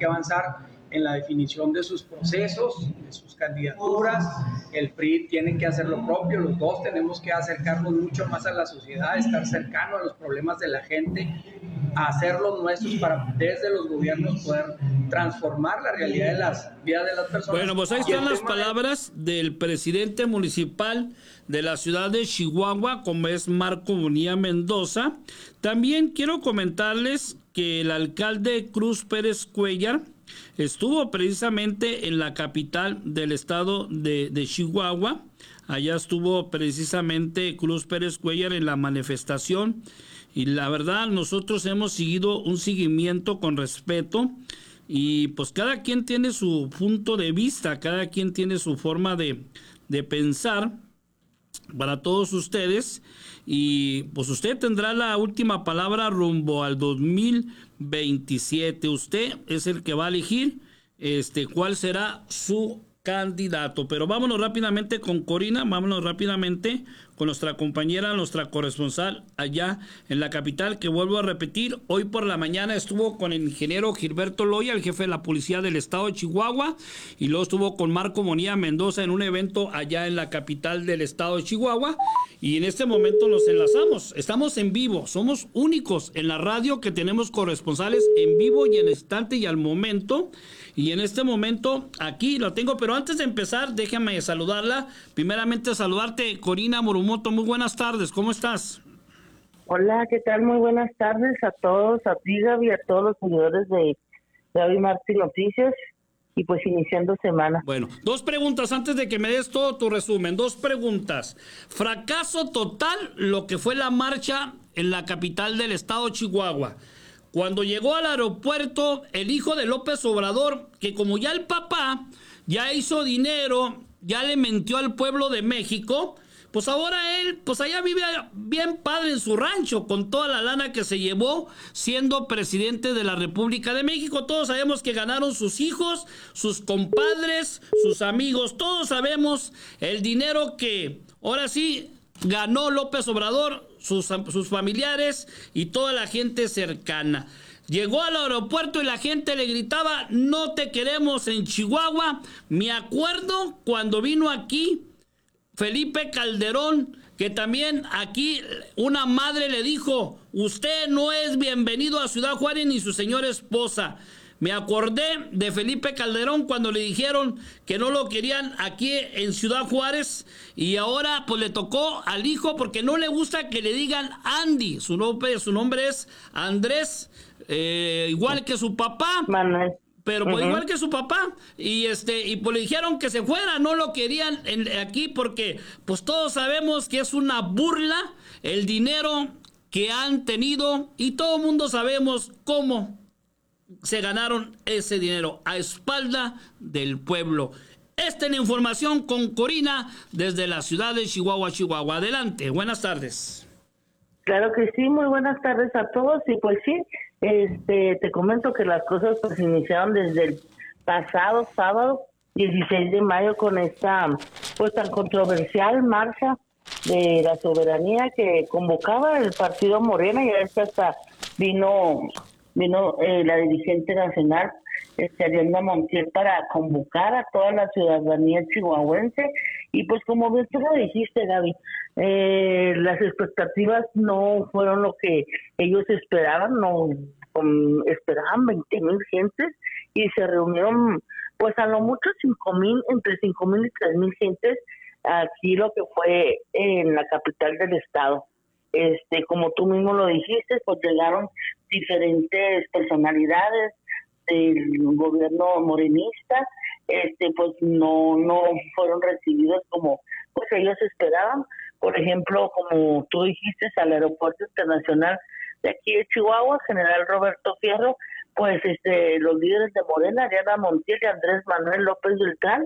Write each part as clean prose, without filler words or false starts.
que avanzar en la definición de sus procesos, de sus candidaturas. El PRI tiene que hacer lo propio, los dos tenemos que acercarnos mucho más a la sociedad, estar cercano a los problemas de la gente, a hacerlos nuestros para desde los gobiernos poder transformar la realidad de las vidas de las personas. Bueno, pues ahí están las palabras del presidente municipal de la ciudad de Chihuahua, como es Marco Bonilla Mendoza. También quiero comentarles que el alcalde Cruz Pérez Cuellar estuvo precisamente en la capital del estado de Chihuahua. Allá estuvo precisamente Cruz Pérez Cuellar en la manifestación. Y la verdad, nosotros hemos seguido un seguimiento con respeto. Y pues cada quien tiene su punto de vista, cada quien tiene su forma de pensar para todos ustedes. Y pues usted tendrá la última palabra rumbo al 2027. Usted es el que va a elegir cuál será su candidato. Pero vámonos rápidamente con Corina, vámonos rápidamente con nuestra compañera, nuestra corresponsal allá en la capital, que vuelvo a repetir, hoy por la mañana estuvo con el ingeniero Gilberto Loya, el jefe de la policía del estado de Chihuahua, y luego estuvo con Marco Bonilla Mendoza en un evento allá en la capital del estado de Chihuahua, y en este momento nos enlazamos, estamos en vivo, somos únicos en la radio que tenemos corresponsales en vivo y en instante y al momento. Y en este momento aquí lo tengo, pero antes de empezar, déjame saludarla. Primeramente saludarte, Corina Morumoto. Muy buenas tardes, ¿cómo estás? Hola, ¿qué tal? Muy buenas tardes a todos, a ti, Gaby, a todos los seguidores de Gaby Martín Noticias. Y pues iniciando semana. Bueno, dos preguntas antes de que me des todo tu resumen. Dos preguntas. Fracaso total lo que fue la marcha en la capital del estado de Chihuahua. Cuando llegó al aeropuerto, el hijo de López Obrador, que como ya el papá ya hizo dinero, ya le mintió al pueblo de México, pues ahora él, pues allá vive bien padre en su rancho, con toda la lana que se llevó siendo presidente de la República de México. Todos sabemos que ganaron sus hijos, sus compadres, sus amigos. Todos sabemos el dinero que ahora sí ganó López Obrador, sus familiares y toda la gente cercana. Llegó al aeropuerto y la gente le gritaba: no te queremos en Chihuahua. Me acuerdo cuando vino aquí Felipe Calderón, que también aquí una madre le dijo: usted no es bienvenido a Ciudad Juárez ni su señora esposa. Me acordé de Felipe Calderón cuando le dijeron que no lo querían aquí en Ciudad Juárez, y ahora pues le tocó al hijo porque no le gusta que le digan Andy. Su nombre es Andrés, igual que su papá. Manuel. Pero pues igual que su papá, y pues le dijeron que se fuera, no lo querían aquí porque pues todos sabemos que es una burla el dinero que han tenido, y todo el mundo sabemos cómo se ganaron ese dinero a espalda del pueblo. Esta es la información con Corina desde la ciudad de Chihuahua, Chihuahua. Adelante, buenas tardes. Claro que sí, muy buenas tardes a todos. Y pues sí, te comento que las cosas pues iniciaron desde el pasado sábado 16 de mayo con esta pues tan controversial marcha de la soberanía que convocaba el partido Morena, y hasta vino la dirigente nacional, Ariadna Montiel, para convocar a toda la ciudadanía chihuahuense. Y pues como bien tú lo dijiste, Gaby, las expectativas no fueron lo que ellos esperaban, esperaban 20,000 gentes, y se reunieron pues a lo mucho 5,000, entre 5,000 y 3,000 gentes, aquí lo que fue en la capital del estado. Como tú mismo lo dijiste, pues llegaron diferentes personalidades del gobierno morenista, pues no fueron recibidos como pues ellos esperaban. Por ejemplo, como tú dijiste, al aeropuerto internacional de aquí de Chihuahua, General Roberto Fierro, pues los líderes de Morena, Ariadna Montiel y Andrés Manuel López Beltrán,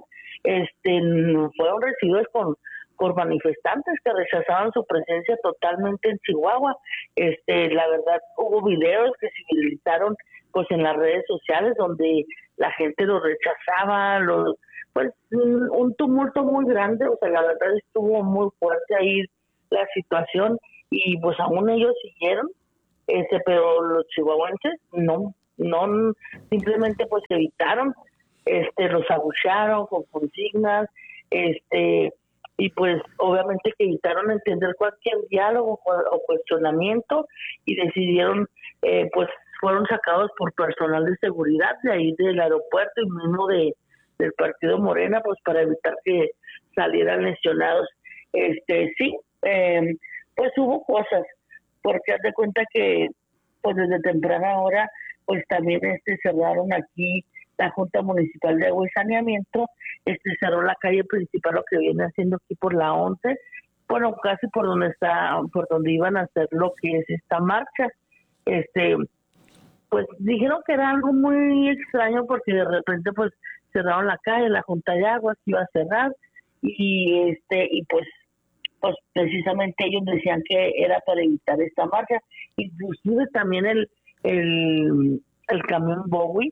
fueron recibidos por manifestantes que rechazaban su presencia totalmente en Chihuahua. La verdad, hubo videos que se viralizaron pues en las redes sociales donde la gente los rechazaba, pues un tumulto muy grande. O sea, la verdad estuvo muy fuerte ahí la situación, y pues aún ellos siguieron, pero los chihuahuenses no no, simplemente pues evitaron, los abuchearon con consignas, y pues obviamente que evitaron entender cualquier diálogo o cuestionamiento y decidieron, pues fueron sacados por personal de seguridad de ahí del aeropuerto y mismo del partido Morena, pues para evitar que salieran lesionados. Sí, pues hubo cosas, porque haz de cuenta que pues desde temprana hora pues también cerraron aquí la Junta Municipal de Agua y Saneamiento, cerró la calle principal, lo que viene haciendo aquí por la 11, bueno, casi por donde iban a hacer lo que es esta marcha. Pues dijeron que era algo muy extraño porque de repente pues cerraron la calle, la Junta de Aguas iba a cerrar y pues precisamente ellos decían que era para evitar esta marcha. Inclusive también el camión Bowie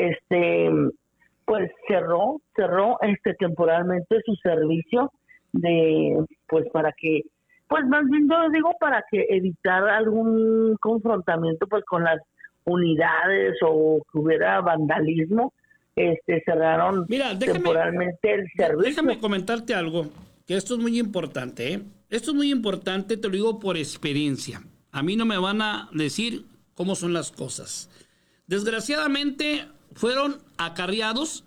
pues cerró temporalmente su servicio pues para que, pues más bien yo digo para que evitar algún confrontamiento pues con las unidades o que hubiera vandalismo. Cerraron temporalmente el servicio. Déjame comentarte algo, que esto es muy importante, ¿eh? Esto es muy importante, te lo digo por experiencia. A mí no me van a decir cómo son las cosas. Desgraciadamente fueron acarreados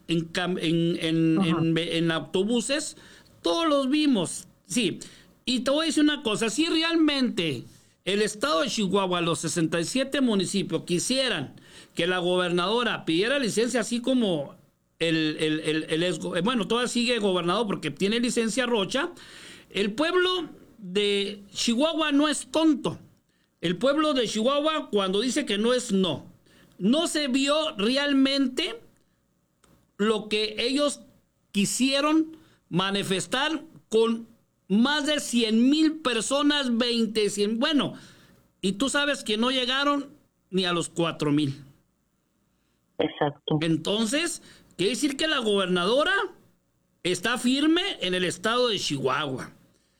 en autobuses, todos los vimos, sí. Y te voy a decir una cosa, si realmente el estado de Chihuahua, los 67 municipios quisieran que la gobernadora pidiera licencia, así como bueno, todavía sigue gobernador porque tiene licencia Rocha, el pueblo de Chihuahua no es tonto. El pueblo de Chihuahua, cuando dice que no es no, no se vio realmente lo que ellos quisieron manifestar con más de 100,000 personas, 100, bueno, y tú sabes que no llegaron ni a los 4,000. Exacto. Entonces, quiere decir que la gobernadora está firme en el estado de Chihuahua.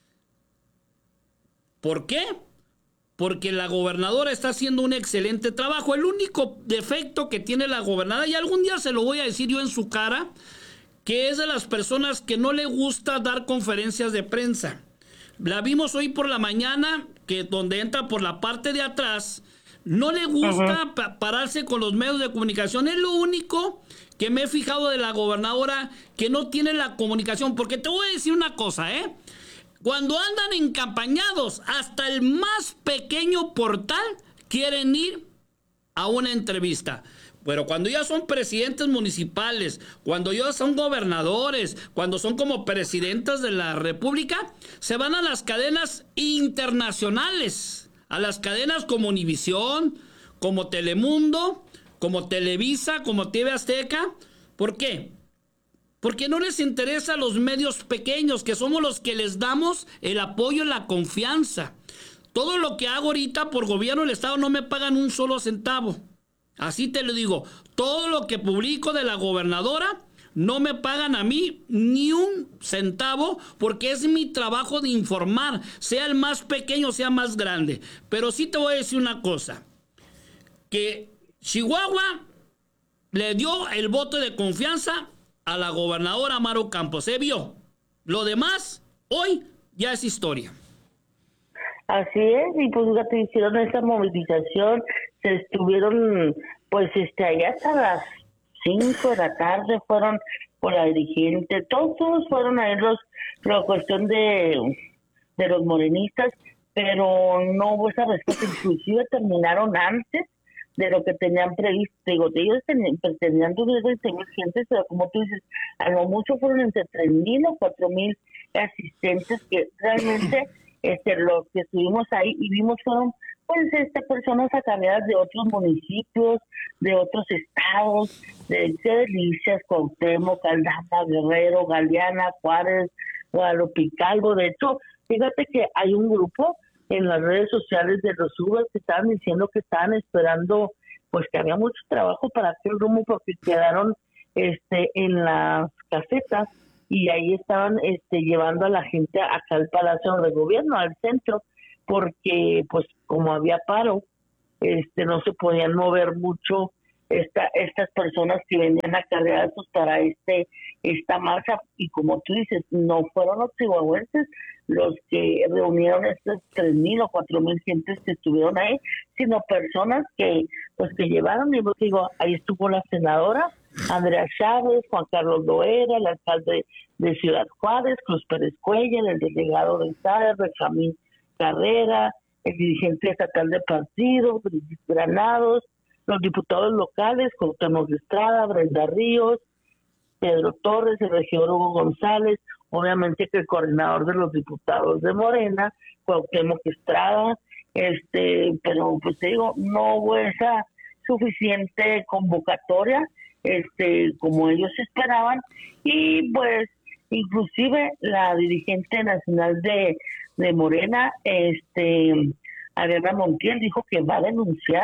¿Por qué? Porque la gobernadora está haciendo un excelente trabajo. El único defecto que tiene la gobernadora, y algún día se lo voy a decir yo en su cara, que es de las personas que no le gusta dar conferencias de prensa. La vimos hoy por la mañana, que donde entra por la parte de atrás, no le gusta pararse con los medios de comunicación. Es lo único que me he fijado de la gobernadora, que no tiene la comunicación. Porque te voy a decir una cosa, cuando andan encampañados, hasta el más pequeño portal quieren ir a una entrevista. Pero cuando ya son presidentes municipales, cuando ya son gobernadores, cuando son como presidentes de la República, se van a las cadenas internacionales, a las cadenas como Univisión, como Telemundo, como Televisa, como TV Azteca. ¿Por qué? Porque no les interesa a los medios pequeños, que somos los que les damos el apoyo y la confianza. Todo lo que hago ahorita por gobierno del Estado no me pagan un solo centavo. Así te lo digo. Todo lo que publico de la gobernadora no me pagan a mí ni un centavo, porque es mi trabajo de informar, sea el más pequeño, sea más grande. Pero sí te voy a decir una cosa, que Chihuahua le dio el voto de confianza a la gobernadora Maru Campos. Se vio. Lo demás, hoy, ya es historia. Así es, y pues fíjate, hicieron esa movilización, se estuvieron, pues allá hasta las 5 de la tarde, fueron por la dirigente, todos fueron a ellos, la cuestión de los morenistas, pero no hubo esa respuesta, inclusive terminaron antes de lo que tenían previsto. Digo, ellos tenían 20,000 gentes, pero como tú dices, a lo mucho fueron entre 3,000 o 4,000 asistentes, que realmente los que estuvimos ahí y vimos fueron pues personas acarreadas de otros municipios, de otros estados, de Delicias, Cuauhtémoc, Aldama, Guerrero, Galeana, Juárez, Guadalupe, Calvo. De hecho, fíjate que hay un grupo en las redes sociales de los Ubers que estaban diciendo que estaban esperando, pues que había mucho trabajo para hacer rumbo, porque quedaron en las casetas y ahí estaban llevando a la gente acá al Palacio de Gobierno, al centro, porque pues como había paro, no se podían mover mucho estas personas que venían acarreadas pues, para esta marcha, y como tú dices, no fueron los chihuahuenses los que reunieron estos 3,000 o 4,000 gentes que estuvieron ahí, sino personas que llevaron, y pues, digo, ahí estuvo la senadora Andrea Chávez, Juan Carlos Loera, el alcalde de Ciudad Juárez, Cruz Pérez Cuellar, el delegado de SAE, Benjamín Carrera, el dirigente estatal de partido, Brigitte Granados, los diputados locales, Cuauhtémoc Estrada, Brenda Ríos, Pedro Torres, el regidor Hugo González, obviamente que el coordinador de los diputados de Morena, Cuauhtémoc Estrada, pero pues te digo, no hubo esa suficiente convocatoria, como ellos esperaban, y pues inclusive la dirigente nacional de Morena, Ariana Montiel, dijo que va a denunciar,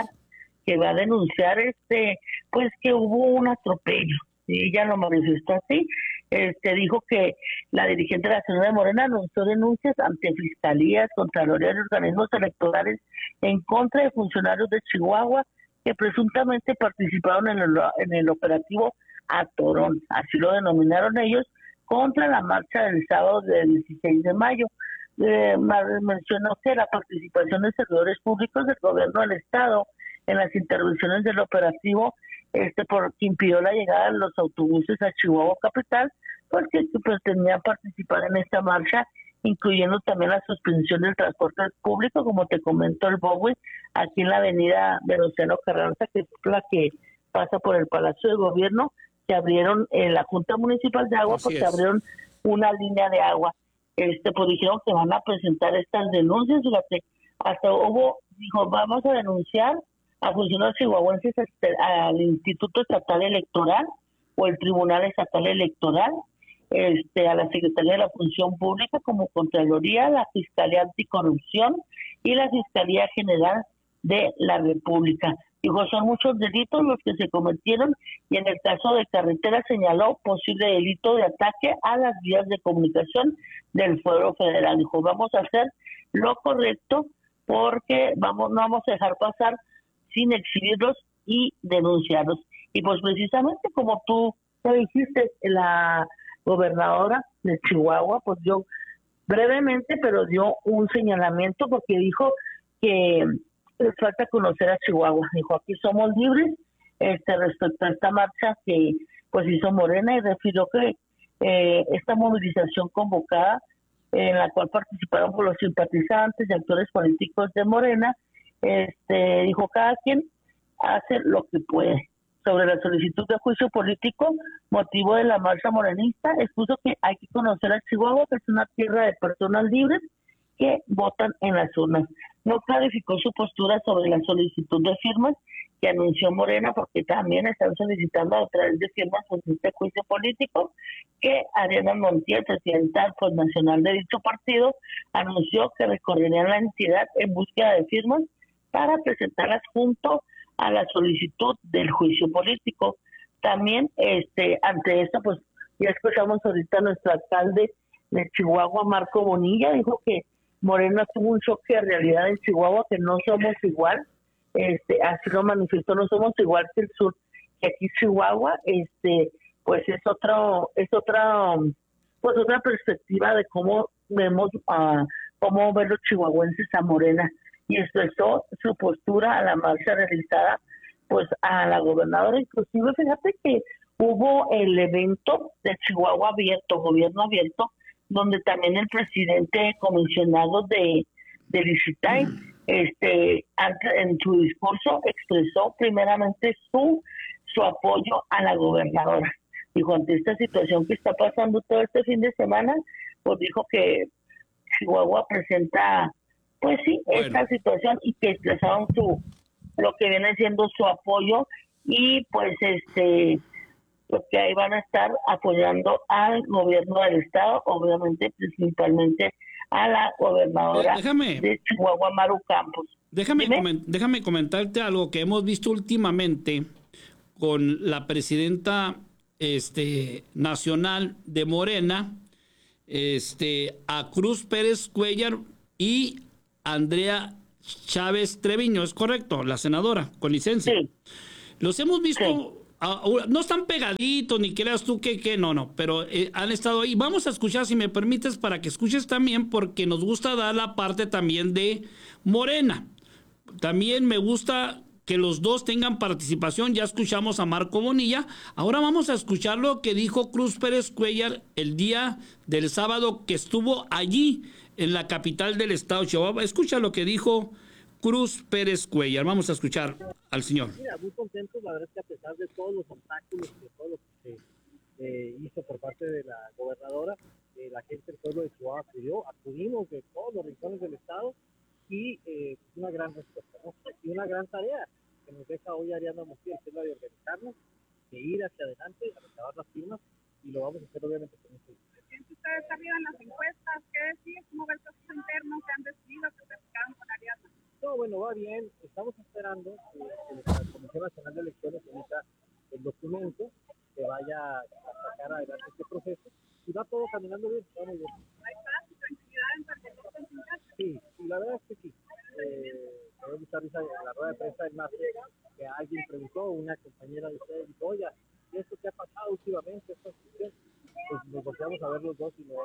pues que hubo un atropello. Y ella lo manifestó así. Dijo que la dirigente nacional de Morena anunció denuncias ante fiscalías, contralorías y organismos electorales en contra de funcionarios de Chihuahua que presuntamente participaron en el operativo Atorón, así lo denominaron ellos, contra la marcha del sábado del 16 de mayo. Mencionó que la participación de servidores públicos del gobierno del estado en las intervenciones del operativo porque impidió la llegada de los autobuses a Chihuahua capital, porque pretendían participar en esta marcha, incluyendo también la suspensión del transporte público, como te comentó el Bowie, aquí en la avenida Venustiano Carranza, que es la que pasa por el Palacio de Gobierno, que abrieron en la Junta Municipal de Agua, Así porque es. abrieron una línea de agua. Pues dijeron que van a presentar estas denuncias, fíjate, dijo, vamos a denunciar a funcionarios chihuahuenses al Instituto Estatal Electoral o el Tribunal Estatal Electoral, a la Secretaría de la Función Pública como Contraloría, la Fiscalía Anticorrupción y la Fiscalía General de la República. Dijo, son muchos delitos los que se cometieron, y en el caso de carretera señaló posible delito de ataque a las vías de comunicación del Fuero Federal. Dijo, vamos a hacer lo correcto porque no vamos a dejar pasar sin exhibirlos y denunciarlos. Y pues precisamente como tú te dijiste, la gobernadora de Chihuahua, pues dio brevemente, pero dio un señalamiento porque dijo que les falta conocer a Chihuahua. Dijo, aquí somos libres, respecto a esta marcha que pues hizo Morena, y refirió que esta movilización convocada, en la cual participaron por los simpatizantes y actores políticos de Morena, dijo, cada quien hace lo que puede. Sobre la solicitud de juicio político, motivo de la marcha morenista, expuso que hay que conocer a Chihuahua, que es una tierra de personas libres que votan en las urnas. No clarificó su postura sobre la solicitud de firmas que anunció Morena, porque también están solicitando a través de firmas este juicio político, que Ariana Montiel, presidenta nacional de dicho partido, anunció que recorrerían la entidad en búsqueda de firmas para presentarlas junto a la solicitud del juicio político. También ante esto, pues ya escuchamos ahorita a nuestro alcalde de Chihuahua, Marco Bonilla, dijo que Morena tuvo un choque de realidad en Chihuahua, que no somos igual, así lo manifestó, no somos igual que el sur, que aquí Chihuahua, pues es otra perspectiva de cómo vemos cómo ven los chihuahuenses a Morena, y expresó su postura a la marcha realizada pues a la gobernadora. Inclusive fíjate que hubo el evento de Chihuahua abierto, gobierno abierto, donde también el presidente comisionado de ICITAI, en su discurso expresó primeramente su apoyo a la gobernadora. Dijo, ante esta situación que está pasando todo este fin de semana, pues dijo que Chihuahua presenta, pues sí, esta situación, y que expresaron lo que viene siendo su apoyo, y pues pues que ahí van a estar apoyando al gobierno del estado, obviamente principalmente a la gobernadora de Chihuahua, Maru Campos. Déjame comentarte algo que hemos visto últimamente con la presidenta nacional de Morena, a Cruz Pérez Cuellar y Andrea Chávez Treviño, ¿es correcto? La senadora con licencia. Sí. Los hemos visto, no están pegaditos, ni creas tú que no, pero han estado ahí. Vamos a escuchar, si me permites, para que escuches también, porque nos gusta dar la parte también de Morena. También me gusta que los dos tengan participación. Ya escuchamos a Marco Bonilla. Ahora vamos a escuchar lo que dijo Cruz Pérez Cuéllar el día del sábado que estuvo allí en la capital del estado de Chihuahua. Escucha lo que dijo Cruz Pérez Cuéllar. Vamos a escuchar al señor. Mira, muy contentos, la verdad es que a pesar de todos los obstáculos, de todo lo que se hizo por parte de la gobernadora, la gente del pueblo de Chihuahua acudimos de todos los rincones del estado y una gran respuesta, ¿no? Y una gran tarea que nos deja hoy Ariadna Montiel, que es la de organizarnos, de ir hacia adelante, a recabar las firmas, y lo vamos a hacer obviamente con mucho gusto. ¿Siente usted está arriba en las encuestas? ¿Qué decir? ¿Cómo ve el proceso interno que han decidido que platicaron con Ariadna? No, bueno, va bien. Estamos esperando que la Comisión Nacional de Elecciones emita el documento que vaya a sacar adelante este proceso, y va todo caminando bien, está muy bien. ¿Hay paz y tranquilidad en San Miguel? Sí, la verdad es que sí. Me dio mucha risa en la rueda de prensa del martes que alguien preguntó, una compañera de ustedes dijo, oye, ¿y esto qué ha pasado últimamente? Esta situación? Pues nos volteamos a ver los dos y no.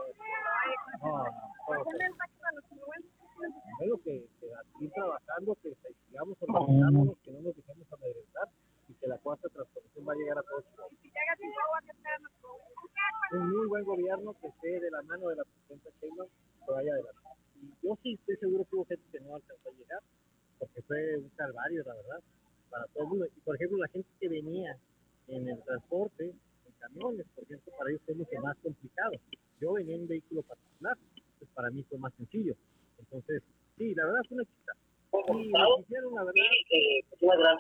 Bueno, que seguir trabajando, que sigamos organizándonos, que no nos dejemos amedrentar y que la cuarta transformación va a llegar a todos. Un muy buen gobierno que esté de la mano de la presidenta Sheinbaum, que vaya adelante. Y yo sí estoy seguro que hubo gente que no alcanzó a llegar, porque fue un calvario, la verdad, para todo el mundo. Y por ejemplo, la gente que venía en el transporte, en camiones, por ejemplo, para ellos fue mucho más complicado. Yo venía en un vehículo particular, pues para mí fue más sencillo. Entonces, sí, la verdad fue una chica. Y lo hicieron, la verdad, una gran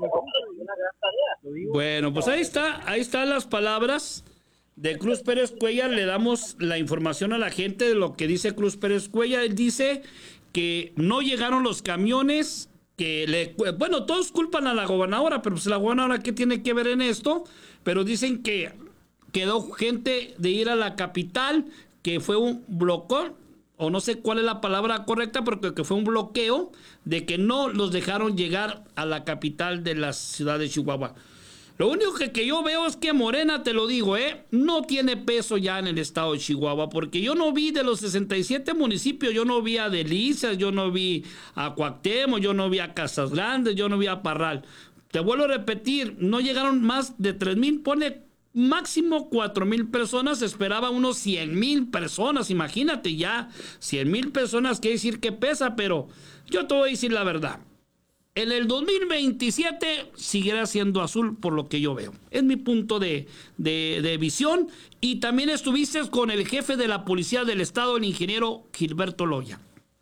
tarea. Bueno, pues ahí están las palabras de Cruz Pérez Cuéllar. Le damos la información a la gente de lo que dice Cruz Pérez Cuéllar. Él dice que no llegaron los camiones, bueno, todos culpan a la gobernadora, pero pues la gobernadora, ¿qué tiene que ver en esto? Pero dicen que quedó gente de ir a la capital, que fue un bloqueo, o no sé cuál es la palabra correcta, pero que fue un bloqueo de que no los dejaron llegar a la capital de la ciudad de Chihuahua. Lo único que yo veo es que Morena, te lo digo, no tiene peso ya en el estado de Chihuahua, porque yo no vi de los 67 municipios, yo no vi a Delicias, yo no vi a Cuauhtémoc, yo no vi a Casas Grandes, yo no vi a Parral. Te vuelvo a repetir, no llegaron más de 3,000, pone máximo 4,000 personas, esperaba unos 100,000 personas, imagínate ya, 100,000 personas, quiere decir que pesa, pero yo te voy a decir la verdad. En el 2027 seguirá siendo azul por lo que yo veo. Es mi punto de visión. Y también estuviste con el jefe de la policía del estado, el ingeniero Gilberto Loya.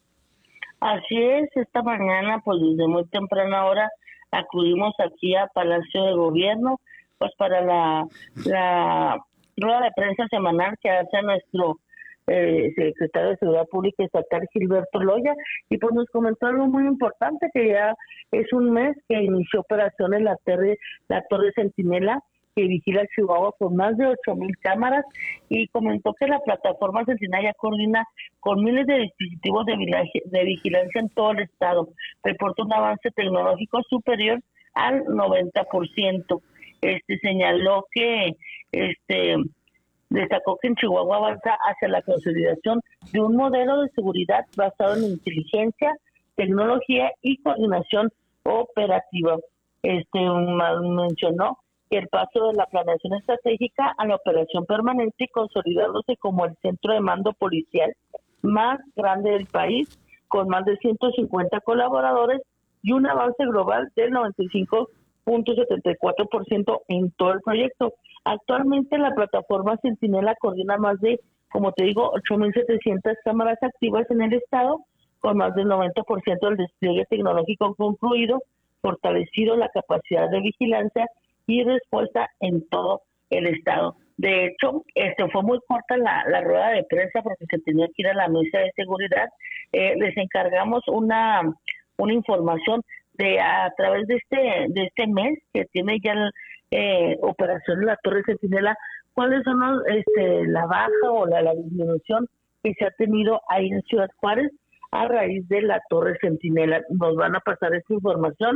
Así es, esta mañana, pues desde muy temprana hora, acudimos aquí a Palacio de Gobierno, pues para la rueda de prensa semanal que hace nuestro secretario de Seguridad Pública Estatal, Gilberto Loya, y pues nos comentó algo muy importante, que ya es un mes que inició operaciones la Torre Centinela, que vigila Chihuahua con más de 8,000 cámaras, y comentó que la plataforma Centinela ya coordina con miles de dispositivos de vigilancia en todo el estado. Reporta un avance tecnológico superior al 90%. Señaló que destacó que en Chihuahua avanza hacia la consolidación de un modelo de seguridad basado en inteligencia, tecnología y coordinación operativa. Mencionó que el paso de la planeación estratégica a la operación permanente y consolidándose como el centro de mando policial más grande del país, con más de 150 colaboradores y un avance global del 95.74% en todo el proyecto. Actualmente la plataforma Centinela coordina más de, como te digo, 8,700 cámaras activas en el estado, con más del 90% del despliegue tecnológico concluido, fortalecido la capacidad de vigilancia y respuesta en todo el estado. De hecho, fue muy corta la rueda de prensa porque se tenía que ir a la mesa de seguridad. Les encargamos una información a través de este mes que tiene ya operación la Torre Centinela, cuáles son la baja o la disminución que se ha tenido ahí en Ciudad Juárez a raíz de la Torre Centinela. Nos van a pasar esta información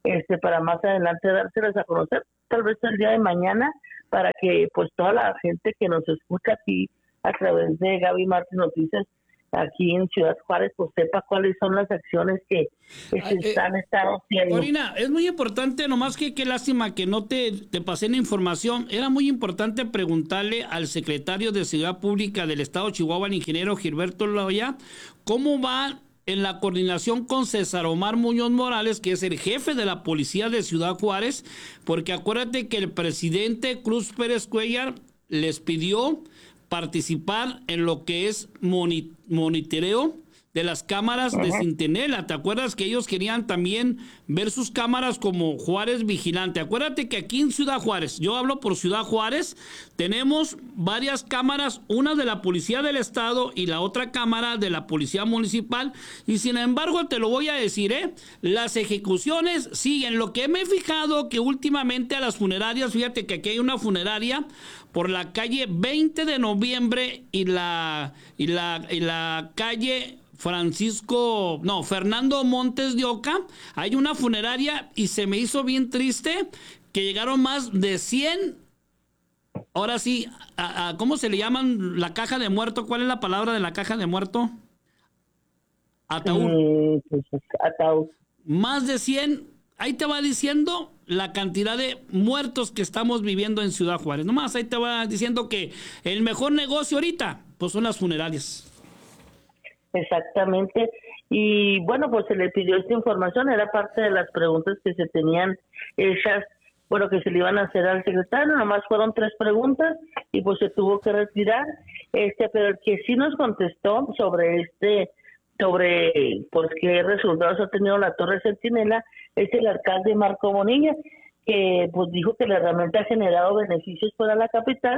para más adelante dárselas a conocer, tal vez el día de mañana, para que pues toda la gente que nos escucha aquí a través de Gaby Martín Noticias aquí en Ciudad Juárez, pues sepa cuáles son las acciones que se están haciendo. Corina, es muy importante, nomás que qué lástima que no te pasé la información. Era muy importante preguntarle al secretario de Seguridad Pública del Estado de Chihuahua, el ingeniero Gilberto Loya, cómo va en la coordinación con César Omar Muñoz Morales, que es el jefe de la policía de Ciudad Juárez, porque acuérdate que el presidente Cruz Pérez Cuellar les pidió participar en lo que es monitoreo de las cámaras de Centinela. ¿Te acuerdas que ellos querían también ver sus cámaras como Juárez Vigilante? Acuérdate que aquí en Ciudad Juárez, yo hablo por Ciudad Juárez, tenemos varias cámaras, una de la Policía del Estado y la otra cámara de la Policía Municipal, y sin embargo te lo voy a decir, las ejecuciones siguen. Lo que me he fijado que últimamente a las funerarias, fíjate que aquí hay una funeraria por la calle 20 de noviembre y la calle Fernando Montes de Oca, hay una funeraria y se me hizo bien triste que llegaron más de 100, ahora sí, ¿cómo se le llaman la caja de muerto? ¿Cuál es la palabra de la caja de muerto? Ataúd. Ataúd. Más de 100, ahí te va diciendo la cantidad de muertos que estamos viviendo en Ciudad Juárez. Nomás ahí te va diciendo que el mejor negocio ahorita, pues son las funerarias. Exactamente, y bueno, pues se le pidió esta información, era parte de las preguntas que se tenían hechas, bueno, que se le iban a hacer al secretario, nomás fueron 3 preguntas y pues se tuvo que retirar, pero el que sí nos contestó sobre pues qué resultados ha tenido la Torre Centinela es el alcalde Marco Bonilla, que pues dijo que la herramienta ha generado beneficios para la capital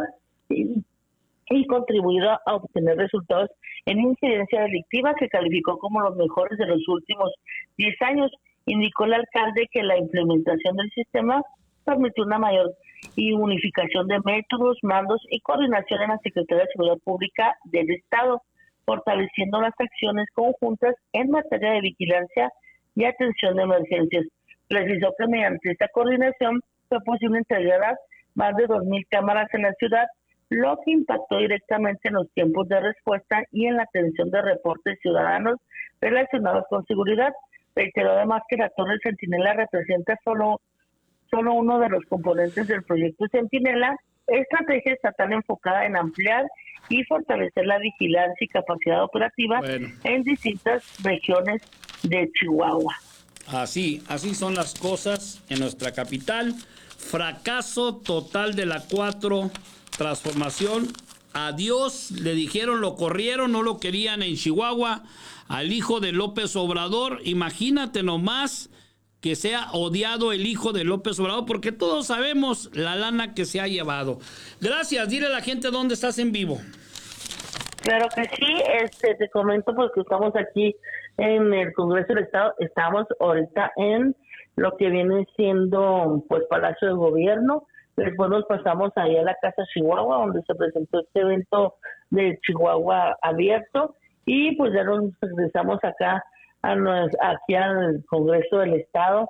y contribuido a obtener resultados en incidencia delictiva que calificó como los mejores de los últimos 10 años. Indicó el alcalde que la implementación del sistema permitió una mayor unificación de métodos, mandos y coordinación en la Secretaría de Seguridad Pública del Estado, fortaleciendo las acciones conjuntas en materia de vigilancia y atención de emergencias. Precisó que mediante esta coordinación fue posible entregar más de 2,000 cámaras en la ciudad, lo que impactó directamente en los tiempos de respuesta y en la atención de reportes ciudadanos relacionados con seguridad. Reiteró además que la Torre Centinela representa solo uno de los componentes del proyecto Centinela, estrategia estatal enfocada en ampliar y fortalecer la vigilancia y capacidad operativa en distintas regiones de Chihuahua. Así son las cosas en nuestra capital. Fracaso total de la 4 transformación. Adiós, le dijeron, lo corrieron, no lo querían en Chihuahua. Al hijo de López Obrador, imagínate nomás que sea odiado el hijo de López Obrador, porque todos sabemos la lana que se ha llevado. Gracias, dile a la gente dónde estás en vivo. Claro que sí, te comento porque estamos aquí en el Congreso del Estado, estamos ahorita en lo que viene siendo pues Palacio de Gobierno. Después nos pasamos ahí a la Casa Chihuahua, donde se presentó este evento de Chihuahua abierto, y pues ya nos regresamos acá aquí al Congreso del Estado,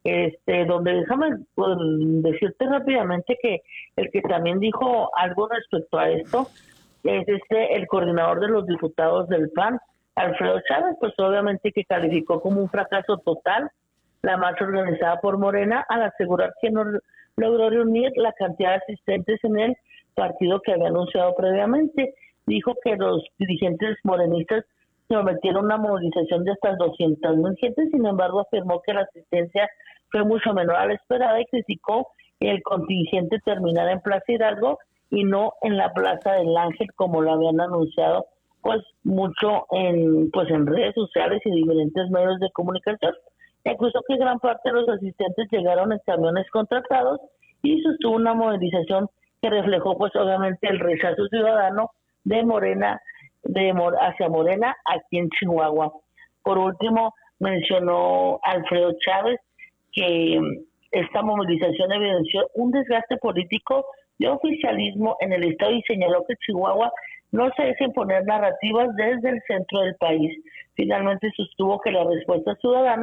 donde déjame decirte rápidamente que el que también dijo algo respecto a esto es el coordinador de los diputados del PAN, Alfredo Chávez, pues obviamente que calificó como un fracaso total la marcha organizada por Morena al asegurar que no logró reunir la cantidad de asistentes en el partido que había anunciado previamente. Dijo que los dirigentes morenistas sometieron una movilización de hasta 200,000 gente, sin embargo afirmó que la asistencia fue mucho menor a la esperada y criticó que el contingente terminara en Plaza Hidalgo y no en la Plaza del Ángel como lo habían anunciado pues mucho en redes sociales y diferentes medios de comunicación. Acusó que gran parte de los asistentes llegaron en camiones contratados y sostuvo una movilización que reflejó pues obviamente el rechazo ciudadano de Morena hacia Morena aquí en Chihuahua. Por último, mencionó Alfredo Chávez que esta movilización evidenció un desgaste político de oficialismo en el estado y señaló que Chihuahua no se deja imponer narrativas desde el centro del país. Finalmente sostuvo que la respuesta ciudadana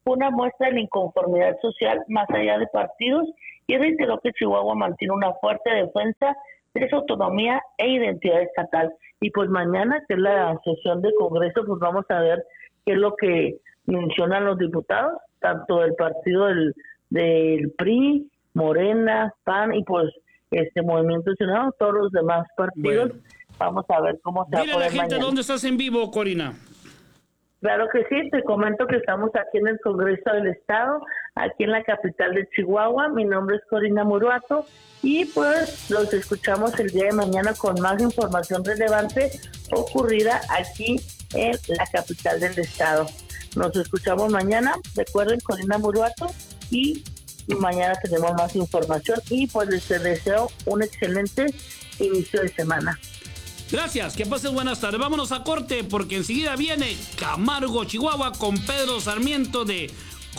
una muestra de la inconformidad social más allá de partidos y reiteró que Chihuahua mantiene una fuerte defensa de su autonomía e identidad estatal. Y pues mañana, que es la sesión de Congreso, pues vamos a ver qué es lo que mencionan los diputados, tanto del partido del PRI, Morena, PAN y pues Movimiento Ciudadano, todos los demás partidos. Bueno. Vamos a ver cómo se va a poner mañana. Dile a la gente dónde estás en vivo, Corina. Claro que sí, te comento que estamos aquí en el Congreso del Estado, aquí en la capital de Chihuahua. Mi nombre es Corina Muruato y pues los escuchamos el día de mañana con más información relevante ocurrida aquí en la capital del Estado. Nos escuchamos mañana, recuerden, Corina Muruato, y mañana tenemos más información y pues les deseo un excelente inicio de semana. Gracias, que pasen buenas tardes. Vámonos a corte porque enseguida viene Camargo, Chihuahua con Pedro Sarmiento de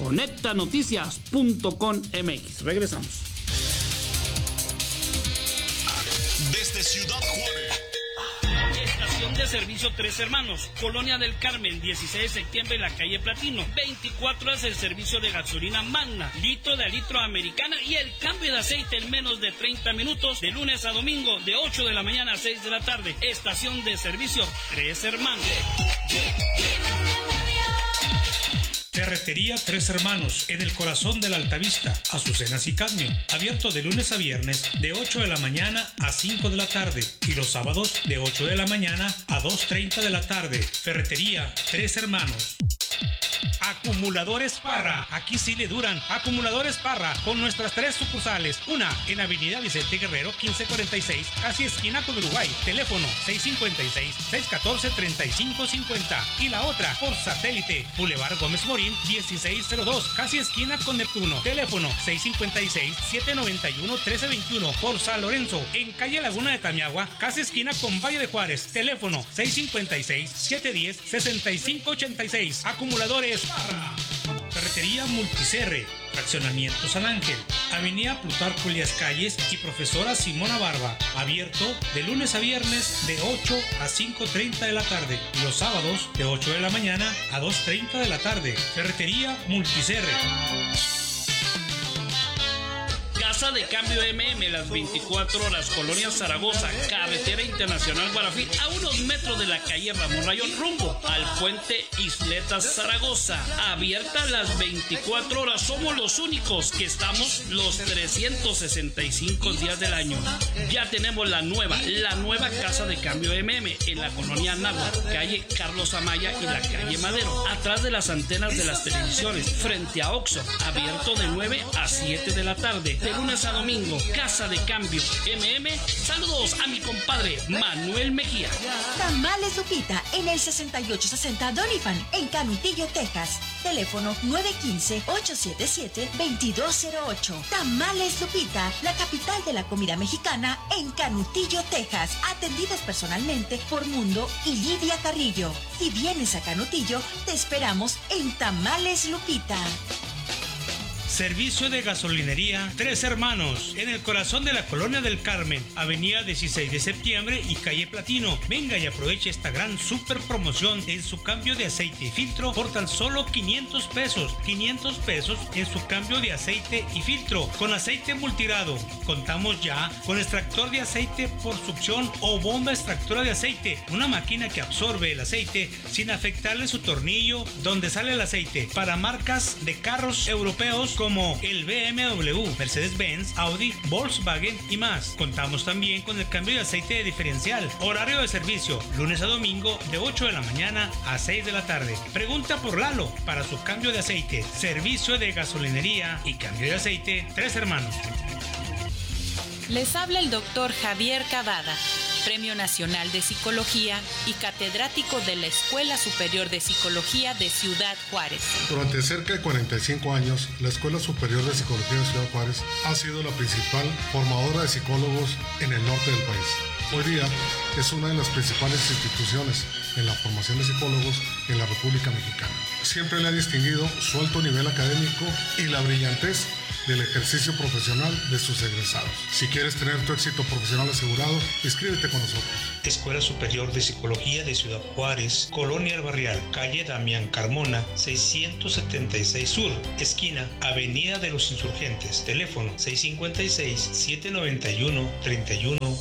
conectanoticias.com.mx. Regresamos. Desde Ciudad Juárez. Estación de servicio Tres Hermanos, Colonia del Carmen, 16 de septiembre en la calle Platino. 24 horas el servicio de gasolina Magna, litro de litro americana y el cambio de aceite en menos de 30 minutos, de lunes a domingo, de 8 de la mañana a 6 de la tarde. Estación de servicio Tres Hermanos. Ferretería Tres Hermanos, en el corazón de la Altavista, Azucenas y Cadmio. Abierto de lunes a viernes, de 8 de la mañana a 5 de la tarde. Y los sábados, de 8 de la mañana a 2:30 de la tarde. Ferretería Tres Hermanos. Acumuladores Parra, aquí sí le duran. Acumuladores Parra, con nuestras 3 sucursales. Una en Avenida Vicente Guerrero 1546, casi esquina con Uruguay. Teléfono 656-614-3550. Y la otra por satélite, Boulevard Gómez Morín 1602, casi esquina con Neptuno. Teléfono 656-791-1321. Por San Lorenzo, en calle Laguna de Tamiagua, casi esquina con Valle de Juárez. Teléfono 656-710-6586. Acumuladores Parra. Ferretería Multicerre, Fraccionamiento San Ángel, Avenida Plutarco Elías Calles y Profesora Simona Barba. Abierto de lunes a viernes de 8 a 5:30 de la tarde y los sábados de 8 de la mañana a 2:30 de la tarde. Ferretería Multicerre. Casa de Cambio MM, las 24 horas, Colonia Zaragoza, Carretera Internacional Guarafí, a unos metros de la calle Ramón Rayón, rumbo al puente Isletas Zaragoza. Abierta las 24 horas, somos los únicos que estamos los 365 días del año. Ya tenemos la nueva Casa de Cambio MM en la Colonia Anáhuac, calle Carlos Amaya y la calle Madero, atrás de las antenas de las televisiones, frente a Oxxo, abierto de 9 a 7 de la tarde. De lunes a domingo, Casa de Cambio MM. Saludos a mi compadre Manuel Mejía. Tamales Lupita en el 6860 Doniphan en Canutillo, Texas. Teléfono 915-877-2208. Tamales Lupita, la capital de la comida mexicana en Canutillo, Texas. Atendidas personalmente por Mundo y Lidia Carrillo. Si vienes a Canutillo, te esperamos en Tamales Lupita. Servicio de gasolinería Tres Hermanos, en el corazón de la Colonia del Carmen, Avenida 16 de septiembre y calle Platino. Venga y aproveche esta gran super promoción en su cambio de aceite y filtro por tan solo 500 pesos. 500 pesos en su cambio de aceite y filtro con aceite multirado. Contamos ya con extractor de aceite por succión o bomba extractora de aceite, una máquina que absorbe el aceite sin afectarle su tornillo donde sale el aceite, para marcas de carros europeos como el BMW, Mercedes-Benz, Audi, Volkswagen y más. Contamos también con el cambio de aceite de diferencial. Horario de servicio, lunes a domingo de 8 de la mañana a 6 de la tarde. Pregunta por Lalo para su cambio de aceite. Servicio de gasolinería y cambio de aceite Tres Hermanos. Les habla el doctor Javier Cavada, Premio Nacional de Psicología y catedrático de la Escuela Superior de Psicología de Ciudad Juárez. Durante cerca de 45 años, la Escuela Superior de Psicología de Ciudad Juárez ha sido la principal formadora de psicólogos en el norte del país. Hoy día es una de las principales instituciones en la formación de psicólogos en la República Mexicana. Siempre le ha distinguido su alto nivel académico y la brillantez del ejercicio profesional de sus egresados. Si quieres tener tu éxito profesional asegurado, inscríbete con nosotros. Escuela Superior de Psicología de Ciudad Juárez, Colonia El Barrial, calle Damián Carmona, 676 Sur, esquina Avenida de los Insurgentes, teléfono 656-791-31